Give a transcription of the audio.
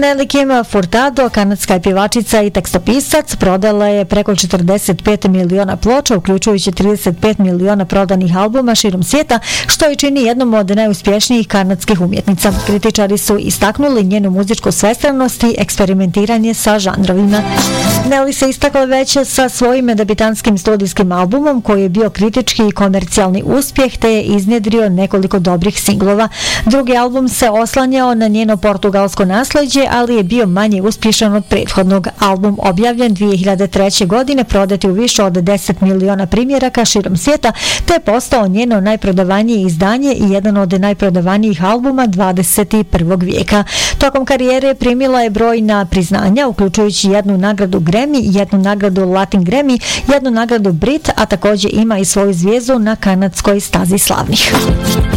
Nelly Kim Furtado, kanadska je pjevačica i tekstopisac, prodala je preko 45 miliona ploča, uključujući 35 miliona prodanih albuma širom svijeta, što je čini jednom od najuspješnijih kanadskih umjetnica. Kritičari su istaknuli njenu muzičku svestranost i eksperimentiranje sa žanrovima. Nelly se istakla već sa svojim debitanskim studijskim albumom, koji je bio kritički i komercijalni uspjeh, te je iznjedrio nekoliko dobrih singlova. Drugi album se oslanjao na njeno portugalsko nasljeđe, ali je bio manje uspješan od prethodnog. Album, objavljen 2003. godine, prodat je u više od 10 miliona primjeraka širom svijeta, te je postao njeno najprodavanije izdanje i jedan od najprodavanijih albuma 21. vijeka. Tokom karijere primila je brojna priznanja, uključujući jednu nagradu Grammy, jednu nagradu Latin Grammy, jednu nagradu Brit, a također ima i svoju zvijezdu na kanadskoj stazi slavnih.